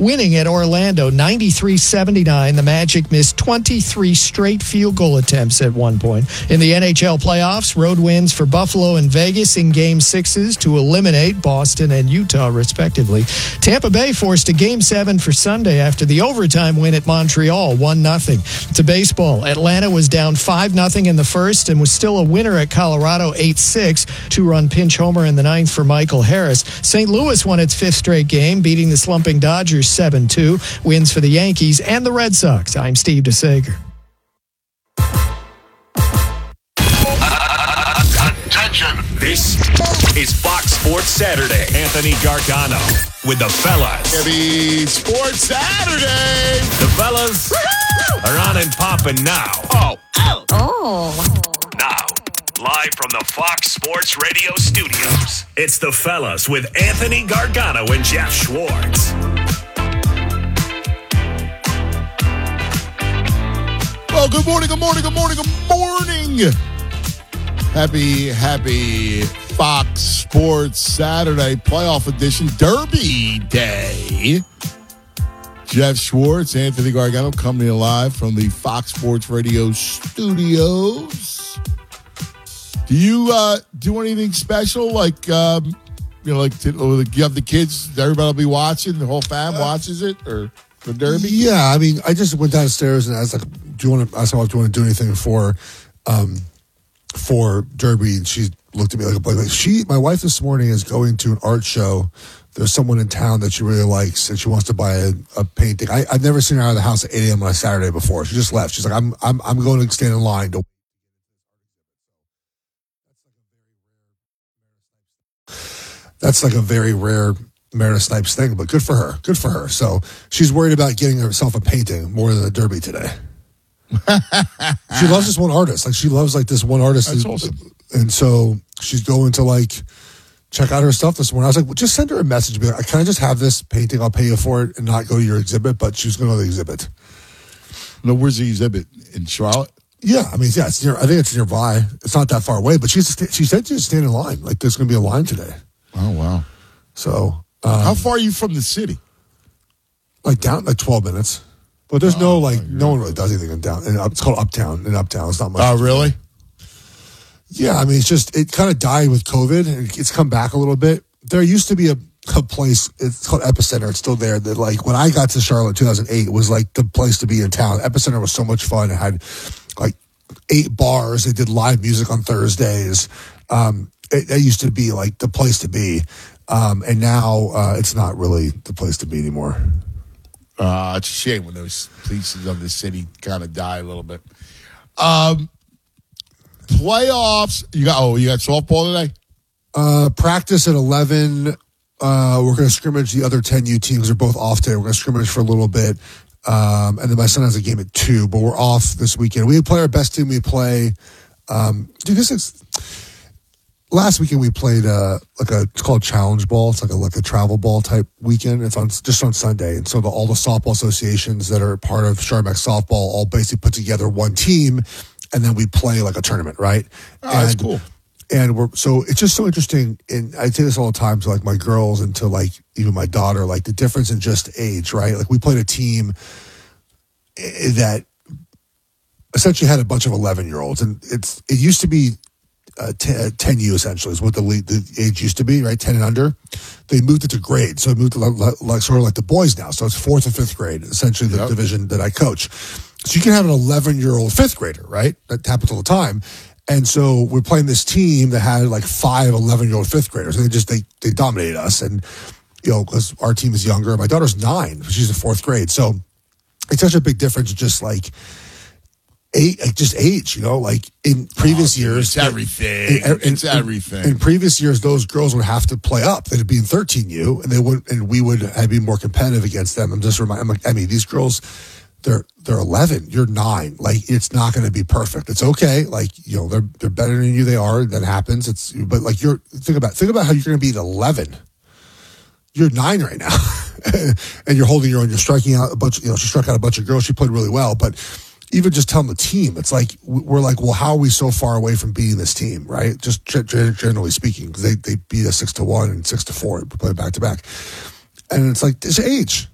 winning at Orlando 93-79. The Magic missed 23 straight field goal attempts at one point. In the NHL playoffs, road wins for Buffalo and Vegas in Game 6s to eliminate Boston and Utah, respectively. Tampa Bay forced a Game 7 for Sunday after the overtime win at Montreal, 1-0. To baseball, Atlanta was down 5-0 in the first and was still a winner at Colorado 8-6. Two-run pinch homer in the ninth for Michael Harris. St. Louis won its fifth straight game, beating the slumping Dodgers 7-2. Wins for the Yankees and the Red Sox. I'm Steve DeSager. Attention! This is Fox Sports Saturday. Anthony Gargano with the fellas. Happy Sports Saturday! The fellas are on and popping now. Now, live from the Fox Sports Radio studios, it's the fellas with Anthony Gargano and Jeff Schwartz. Well, good morning. Happy Fox Sports Saturday playoff edition, Derby Day. Jeff Schwartz, Anthony Gargano coming to you live from the Fox Sports Radio studios. Do you do anything special like you have the kids? Everybody will be watching. The whole fam watches it, or the Derby? Yeah, I mean, I just went downstairs and I was like, "Do you want to do anything for Derby?" And she looked at me like my wife this morning is going to an art show. There's someone in town that she really likes, and she wants to buy a painting. I've never seen her out of the house at 8 a.m. on a Saturday before. She just left. She's like, I'm going to stand in line to. That's like a very rare Meredith Snipes thing, but good for her. Good for her. So she's worried about getting herself a painting more than a Derby today. She loves this one artist. Like, she loves this one artist. That's awesome. And so she's going to check out her stuff this morning. I was like, well, just send her a message. Be like, can I just have this painting? I'll pay you for it and not go to your exhibit. But she was going to the exhibit. No, where's the exhibit? In Charlotte? Yeah, I mean, yeah, it's near. I think it's nearby. It's not that far away. But she said to stand in line. Like, there's going to be a line today. Oh, wow. So how far are you from the city? Down 12 minutes. But there's no one really does anything in down. And it's called Uptown. In Uptown, it's not much. Oh, really? Yeah, I mean, it's just, it kind of died with COVID, and it's come back a little bit. There used to be a place, it's called Epicenter, it's still there, that when I got to Charlotte in 2008, it was the place to be in town. Epicenter was so much fun. It had 8 bars. They did live music on Thursdays. It used to be the place to be. And now it's not really the place to be anymore. It's a shame when those places of the city kind of die a little bit. Playoffs. You got softball today? Practice at 11. We're going to scrimmage the other 10 U teams. They're both off today. We're going to scrimmage for a little bit. And then my son has a game at 2, but we're off this weekend. We play our best team. We play, last weekend we played it's called Challenge Ball. It's like a travel ball type weekend. It's just on Sunday. And so all the softball associations that are part of Charmex softball all basically put together one team, and then we play a tournament, right? Oh, that's cool. And so it's just so interesting. And I say this all the time to my girls and to even my daughter, the difference in just age, right? We played a team that essentially had a bunch of 11-year-olds, and it used to be 10U essentially is what the age used to be, right? 10 and under. They moved it to grade, so it moved to sort of like the boys now. So it's 4th and 5th grade, essentially the division that I coach. So you can have an 11-year-old 5th grader, right? That happens all the time. And so we're playing this team that had 5 11-year-old 5th graders, and they dominated us. And because our team is younger, my daughter's 9, she's in 4th grade. So it's such a big difference, just age, in previous years. It's everything. It's everything. In previous years, those girls would have to play up. They'd be in 13U, and we would be more competitive against them. I'm these girls, they're 11. You're 9. It's not going to be perfect. It's okay. They're better than you. They are. That happens. But think about how you're going to be at 11. You're 9 right now, and you're holding your own. You're striking out a bunch. She struck out a bunch of girls. She played really well, but even just telling the team, it's we're well, how are we so far away from beating this team, right? Just generally speaking, because they beat us 6-1 and 6-4. We played back to back, and it's this age.